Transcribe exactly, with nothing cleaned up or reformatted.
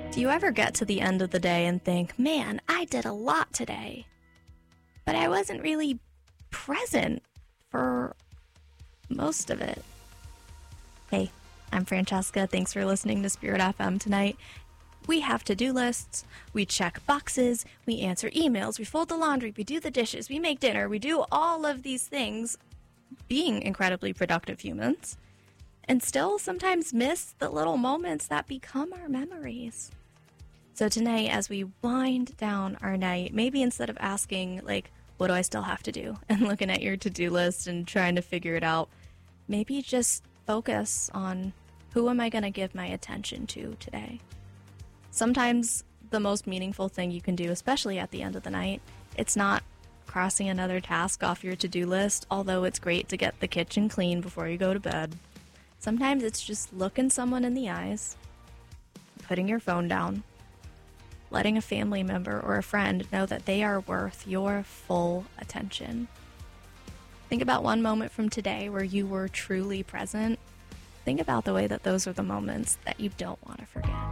Do you ever get to the end of the day and think, man, I did a lot today, but I wasn't really present for most of it? Hey, I'm Francesca. Thanks for listening to Spirit F M tonight. We have to-do lists, we check boxes, we answer emails, we fold the laundry, we do the dishes, we make dinner, we do all of these things, being incredibly productive humans, and still sometimes miss the little moments that become our memories. So tonight, as we wind down our night, maybe instead of asking, like, what do I still have to do? And looking at your to-do list and trying to figure it out, maybe just focus on who am I going to give my attention to today? Sometimes the most meaningful thing you can do, especially at the end of the night, it's not crossing another task off your to-do list, although it's great to get the kitchen clean before you go to bed. Sometimes it's just looking someone in the eyes, putting your phone down, letting a family member or a friend know that they are worth your full attention. Think about one moment from today where you were truly present. Think about the way that those are the moments that you don't want to forget.